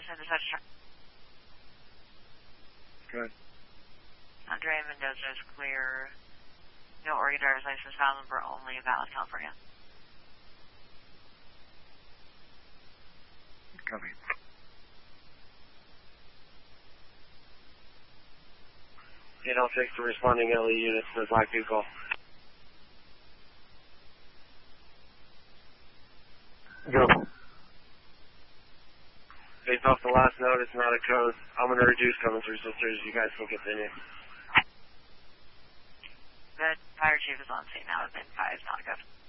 Anderson, dispatch truck. Good. Andrea Mendoza is clear. No Oregon driver's license, file number only, valid California. Copy. 806 to responding LE units to the Black vehicle. Go. Based off the last note, it's not a code. I'm going to reduce coming through sisters. You guys can continue. The fire chief is on scene now. It's been 5, not a code.